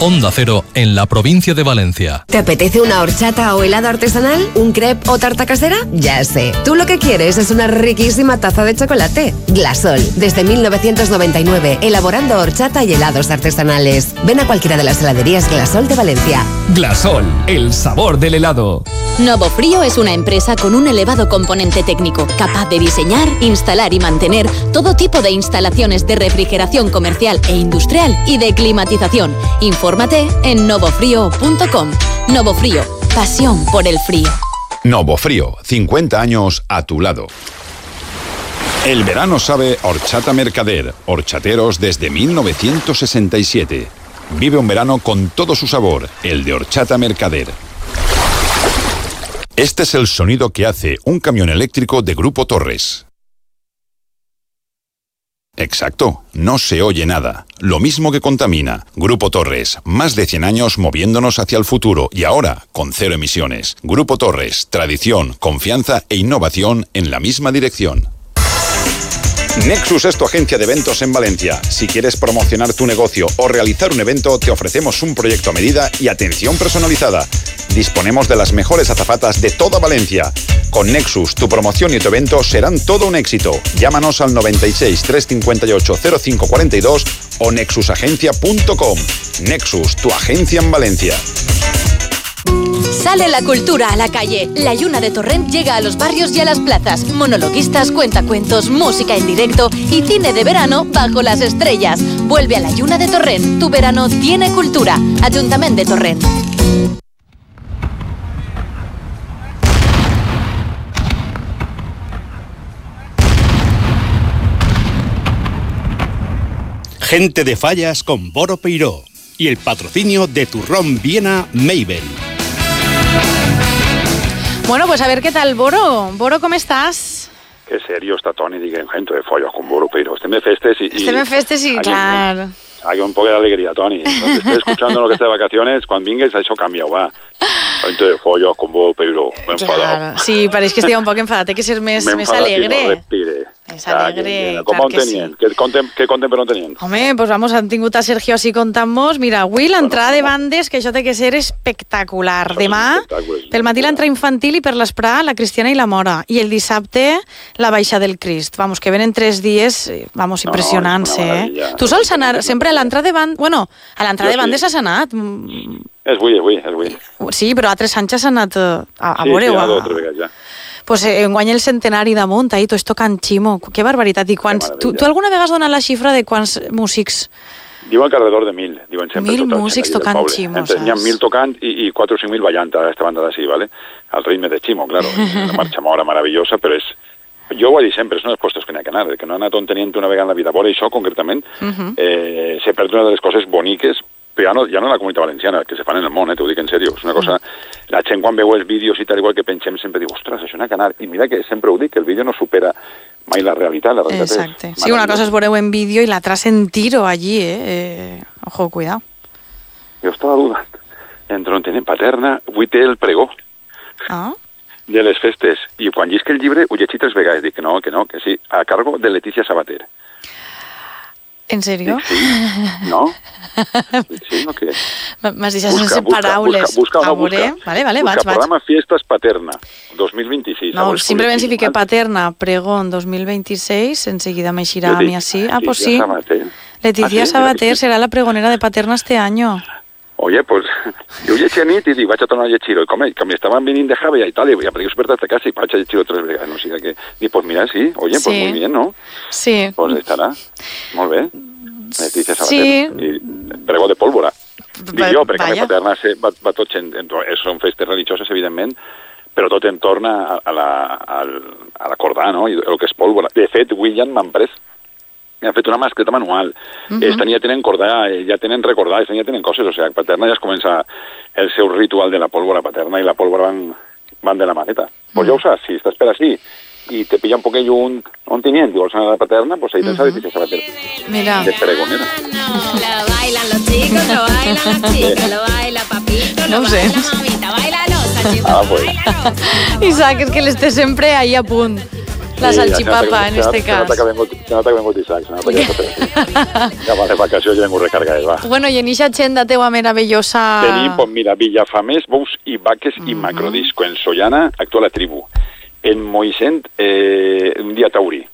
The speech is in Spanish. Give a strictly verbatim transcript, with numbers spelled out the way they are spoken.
Onda Cero en la provincia de Valencia. ¿Te apetece una horchata o helado artesanal? ¿Un crepe o tarta casera? Ya sé. Tú lo que quieres es una riquísima taza de chocolate. Glasol. Desde mil novecientos noventa y nueve, elaborando horchata y helados artesanales. Ven a cualquiera de las heladerías Glasol de Valencia. Glasol, el sabor del helado. Novofrío es una empresa con un elevado componente técnico, capaz de diseñar, instalar y mantener todo tipo de instalaciones de refrigeración comercial e industrial y de climatización. Infórmate en novofrío punto com. Novofrío, pasión por el frío. Novofrío, cincuenta años a tu lado. El verano sabe Horchata Mercader, horchateros desde mil novecientos sesenta y siete. Vive un verano con todo su sabor, el de Horchata Mercader. Este es el sonido que hace un camión eléctrico de Grupo Torres. Exacto, no se oye nada. Lo mismo que contamina. Grupo Torres, más de cien años moviéndonos hacia el futuro y ahora con cero emisiones. Grupo Torres, tradición, confianza e innovación en la misma dirección. Nexus es tu agencia de eventos en Valencia. Si quieres promocionar tu negocio o realizar un evento, te ofrecemos un proyecto a medida y atención personalizada. Disponemos de las mejores azafatas de toda Valencia. Con Nexus, tu promoción y tu evento serán todo un éxito. Llámanos al noventa y seis, trescientos cincuenta y ocho, cero cinco cuarenta y dos o nexus agencia punto com. Nexus, tu agencia en Valencia. Sale la cultura a la calle. La Lluna de Torrent llega a los barrios y a las plazas. Monologuistas, cuentacuentos, música en directo y cine de verano bajo las estrellas. Vuelve a la Lluna de Torrent. Tu verano tiene cultura. Ayuntamiento de Torrent. Gente de Fallas con Boro Peiró y el patrocinio de Turrón Viena Mabel. Bueno, pues a ver qué tal, Boro. Boro, ¿cómo estás? Qué serio está Toni, digan gente de Fallas con Boro Peiró. Este me festes y... Este me festes y, claro... Hay un poco de alegría, Toni. Entonces, estoy escuchando lo que esté de vacaciones, cuando vingues, això canvia, va. Gente de Fallas con Boro Peiró. Claro, sí, pareix que estigui un poc enfadat, té que ser més, més alegre. No respire. Més alegre, Com clar on que tenien? sí. Què contem, què contem per on tenien? Home, pues vamos, han tingut a Sergio així contant-nos. Mira, avui l'entrada de bandes, que això té que ser espectacular. Demà, pel matí l'entrada infantil i per l'esprà la Cristiana i la Mora. I el dissabte la Baixa del Crist. Vamos, que venen tres dies, vamos, impressionants, no, no, eh? Tu sols anar sempre a l'entrada de bandes... Bueno, a l'entrada de bandes has anat. És avui, és avui, és avui. Sí, però altres anys has anat a, a sí, veure-ho. Sí, sí, a... vegades ja. Pues eh, enguany el centenari damunt, ahí tot tocant ximo. Que barbaritat. I quants... Tu, tu alguna vegada has donat la xifra de quants músics? Diuen que alrededor de mil. Diuen sempre mil total, músics tocant ximo, saps? N'hi ha mil tocant i, i quatre o cinc mil ballant a esta banda d'ací, ¿vale? Al ritme de ximo, claro. Una marxa mora maravillosa, però és... Jo ho he dit sempre, és un dels puestos que n'hi ha que anar, que no he anat on tenint una vegada en la vida. Vora això, concretament, uh-huh. eh, se perd una de les coses boniques, però ja no, ja no en la comunitat valenciana, que se fan en el món, eh, t'ho dic en sèrio. És una cosa... La gent quan veu els vídeos i tal, igual que pensem, sempre diu, ostres, això n'ha que anar. I mira que sempre ho dic, que el vídeo no supera mai la realitat. La realitat Exacte. És sí, una cosa és veure-ho en vídeo i l'altra sentir-ho allí, eh? eh? Ojo, cuidado. Jo estava dudant. Entre on tenen Paterna, avui té el pregó. Ah? De les festes, i quan llisc el llibre ho llegit tres vegades, dic que no, que no, que sí, a cargo de Letícia Sabater. ¿En serio? Dic, sí, no? Dic, sí, no, què? M'has deixat sense paraules. Busca, busca, busca, a veure, vale, vale, busca vaig, vaig. programa Fiestas Paterna, dos mil vint-i-sis. No, simplement si fique Paterna, pregón dos mil veintiséis, enseguida me eixirà a mi así. Ah, pues sí, Leticia Sabater será la pregonera de Paterna este año. Oye, pues, jo llegia nit i dic, vaig a tornar a llegir-ho. I com, com estaven venint de Jave i tal, i aparegué despertat a casa i vaig a llegir-ho tres vegades. No? O sigui que, dic, pues mira, sí, oye, pues sí. Muy bien, ¿no? Sí. Pues estarà, molt bé. Leticia Sabater. Sí. I pregó de pólvora. Dic jo, perquè Vaya. a Paterna se, va, va tot, en, en, són festes religioses, evidentment, però tot en torna a, a la, al, a l'acordar, no? I el que és pólvora. De fet, William m'han pres han fet una mascleta manual. Uh -huh. Estan ja tenen cordar, ja tenen recordar, estan ja tenen coses, o sigui, Paterna ja es comença el seu ritual de la pólvora Paterna i la pólvora van, van de la maneta. Pues uh -huh. ja ho saps, si estàs per així i te pilla un poquet lluny on tenien, i vols anar a la Paterna, pues ahí tens a Leticia Sabater. Mira. De pregonera. Lo bailan los chicos, lo bailan los chicos, lo baila papito, No lo ho sé. baila mamita, baila los chicos, Ah, pues. baila los. Isaac, és que l'estàs sempre ahí a punt. La salchipapa, en este cas. Se nota que vengo, se nota que vengo d'Isaac, se nota que vengo ja va de vacació i vengo recargat, va. Bueno, i en ixa agenda teua meravellosa... Tenim, pues mira, Villafamés, Bous i Vaques i Macrodisco. En Sollana actua la tribu. En Moixent, eh, un dia taurí.